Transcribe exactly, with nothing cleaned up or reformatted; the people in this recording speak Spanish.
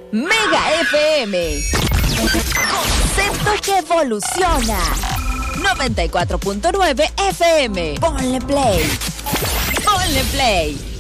Mega F M. Concepto que evoluciona. noventa y cuatro punto nueve F M. Ponle play. Ponle play.